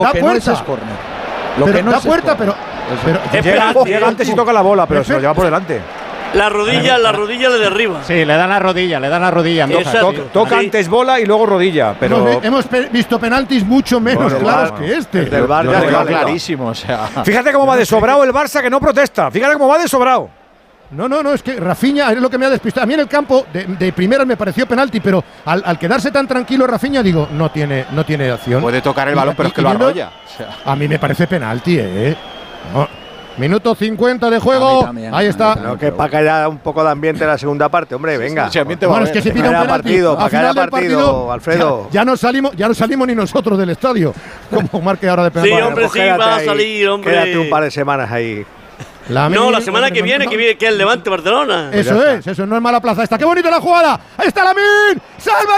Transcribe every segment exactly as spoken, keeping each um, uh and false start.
da que puerta. No es córner. Lo pero que no da es puerta, es pero, pero llega, llega antes y toca la bola, pero se lo lleva por delante. La rodilla, la rodilla le derriba. Sí, le dan la rodilla, le dan la rodilla. Toca, to, toca sí. antes bola y luego rodilla, pero hemos, hemos pe visto penaltis mucho menos bueno, claros bueno, que este. El del Bar ya está clarísimo, o sea. Fíjate cómo va de sobrado el Barça, que no protesta. Fíjate cómo va de sobrado. No, no, no, es que Rafinha es lo que me ha despistado. A mí en el campo de, de primeras me pareció penalti, pero al, al quedarse tan tranquilo Rafinha, digo, no tiene, no tiene acción. Puede tocar el balón, y, pero y, es que lo viendo, arrolla. O sea. A mí me parece penalti, ¿eh? No. Minuto cincuenta de juego. También, ahí está. Pero que para que haya un poco de ambiente en la segunda parte, hombre, venga. Sí, sí, sí, bueno, es que si pide un penalti, partido, para que haya partido, partido, Alfredo. Ya, ya no salimos, ya no salimos ni nosotros del estadio. Como marque ahora de penalti. Sí, hombre, sí, va a salir, hombre. Quédate un par de semanas ahí. La no, la semana que viene, que viene, que es el Levante Barcelona. Eso pues es, eso no es mala plaza esta. ¡Qué bonita la jugada! ¡Ahí está Lamine! ¡Salva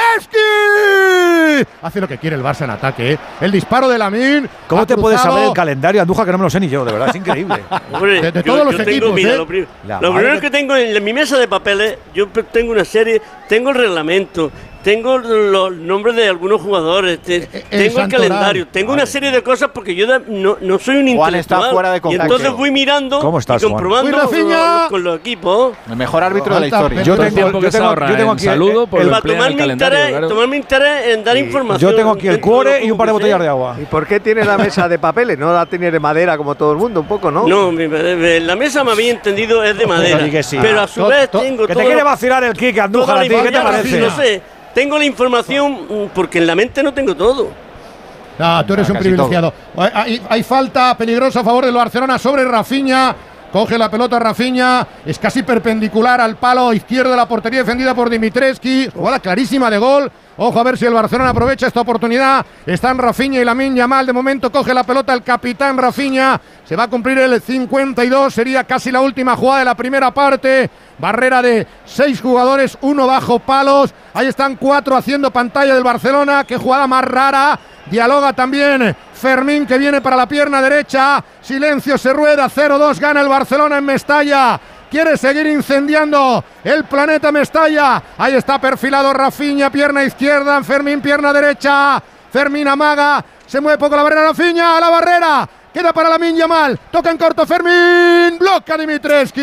Dimitrescu! Hace lo que quiere el Barça en ataque, ¿eh? El disparo de Lamine. ¿Cómo te puedes saber el calendario, Andújar, que no me lo sé ni yo? De verdad, es increíble. Hombre, de, de yo, todos los yo equipos, tengo, mira, ¿eh? Lo, prim lo primero que tengo en, en mi mesa de papeles, yo tengo una serie, tengo el reglamento, tengo los nombres de algunos jugadores, te, el tengo el calendario, tengo vale. una serie de cosas porque yo da, no, no soy un Juan intelectual. Está fuera de y entonces voy mirando ¿Cómo estás, y comprobando con, los, con los equipos. El mejor árbitro oh, de la historia. Yo tengo, yo tengo, yo tengo aquí saludo por el, para tomar mi, interés, claro. tomar mi interés en dar y información. Yo tengo aquí el cuore y un par de botellas de agua. ¿Y por qué tiene la mesa de papeles? No la tiene de madera como todo el mundo, un poco, ¿no? No, la mesa me había entendido es de madera. Sí. Pero a su vez tengo que todo. te quiere vacilar el Kike, Andújar, a ti, ¿qué te parece? No sé. Tengo la información porque en la mente no tengo todo. No, tú eres ah, un privilegiado. Hay, hay falta peligrosa a favor del Barcelona sobre Rafinha. Coge la pelota Rafinha. Es casi perpendicular al palo izquierdo de la portería defendida por Dimitrescu. Jugada clarísima de gol. Ojo a ver si el Barcelona aprovecha esta oportunidad. Están Rafinha y Lamine Yamal. De momento coge la pelota el capitán Rafinha. Se va a cumplir el cincuenta y dos. Sería casi la última jugada de la primera parte. Barrera de seis jugadores, uno bajo palos. Ahí están cuatro haciendo pantalla del Barcelona. Qué jugada más rara. Dialoga también Fermín, que viene para la pierna derecha. Silencio, se rueda. cero dos gana el Barcelona en Mestalla. Quiere seguir incendiando el planeta Mestalla. Ahí está perfilado Rafinha, pierna izquierda. Fermín, pierna derecha. Fermín amaga. Se mueve poco la barrera. Rafinha a la barrera. Queda para Lamine Yamal. Toca en corto Fermín. Bloca Dimitrescu.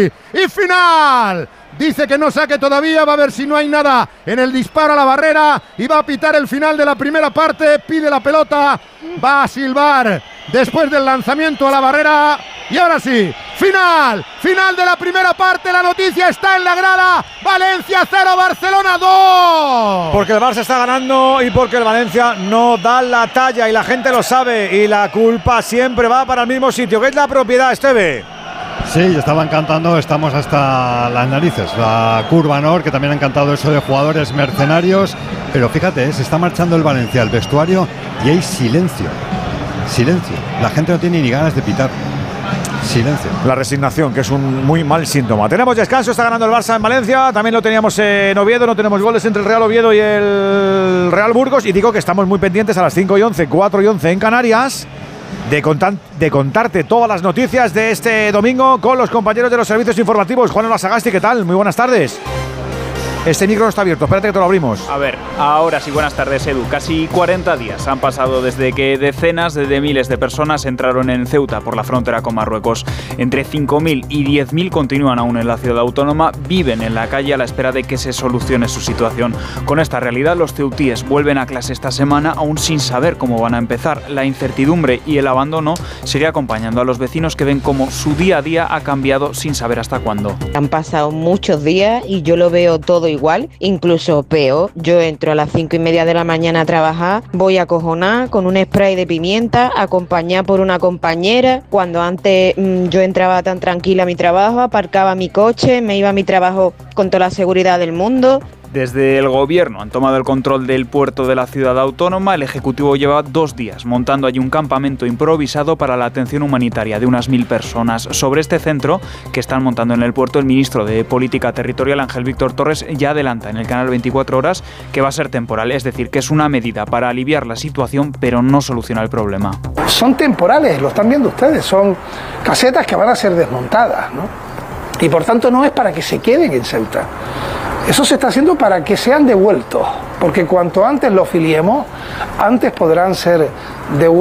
Y final. Dice que no saque todavía. Va a ver si no hay nada en el disparo a la barrera. Y va a pitar el final de la primera parte. Pide la pelota. Va a silbar después del lanzamiento a la barrera. Y ahora sí, final, final de la primera parte. La noticia está en la grada. Valencia cero, Barcelona dos. Porque el Barça está ganando y porque el Valencia no da la talla y la gente lo sabe. Y la culpa siempre va para el mismo sitio, que es la propiedad, Esteve. Sí, estaban cantando, estamos hasta las narices. La curva Nord, que también han cantado eso de jugadores mercenarios. Pero fíjate, ¿eh? Se está marchando el Valencia al vestuario y hay silencio. Silencio. La gente no tiene ni ganas de pitar. Silencio. La resignación, que es un muy mal síntoma. Tenemos descanso, está ganando el Barça en Valencia. También lo teníamos en Oviedo, no tenemos goles entre el Real Oviedo y el Real Burgos. Y digo que estamos muy pendientes a las cinco y once, cuatro y once en Canarias. De, contar, de contarte todas las noticias de este domingo con los compañeros de los servicios informativos. Juan Olasagasti, ¿qué tal? Muy buenas tardes. Este micro no está abierto, espérate que te lo abrimos. A ver, ahora sí, buenas tardes, Edu. Casi cuarenta días han pasado desde que decenas de miles de personas entraron en Ceuta por la frontera con Marruecos. Entre cinco mil y diez mil continúan aún en la ciudad autónoma, viven en la calle a la espera de que se solucione su situación. Con esta realidad, los ceutíes vuelven a clase esta semana aún sin saber cómo van a empezar. La incertidumbre y el abandono sigue acompañando a los vecinos que ven cómo su día a día ha cambiado sin saber hasta cuándo. Han pasado muchos días y yo lo veo todo igual, incluso peor. Yo entro a las cinco y media de la mañana a trabajar, voy acojonada con un spray de pimienta, acompañada por una compañera. Cuando antes mmm, yo entraba tan tranquila a mi trabajo, aparcaba mi coche, me iba a mi trabajo con toda la seguridad del mundo. Desde el gobierno han tomado el control del puerto de la ciudad autónoma. El Ejecutivo lleva dos días montando allí un campamento improvisado para la atención humanitaria de unas mil personas. Sobre este centro que están montando en el puerto, el ministro de Política Territorial, Ángel Víctor Torres, ya adelanta en el canal veinticuatro horas que va a ser temporal, es decir, que es una medida para aliviar la situación, pero no soluciona el problema. Son temporales, lo están viendo ustedes, son casetas que van a ser desmontadas, ¿no? Y por tanto no es para que se queden en Ceuta. Eso se está haciendo para que sean devueltos porque cuanto antes lo filiemos, antes podrán ser devueltos.